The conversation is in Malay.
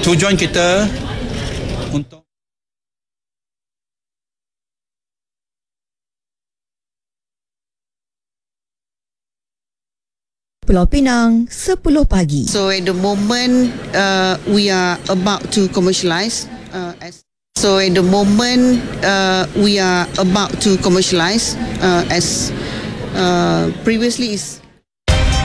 Tujuan kita untuk Pulau Pinang, 10 pagi. So at the moment, we are about to commercialize. As previously is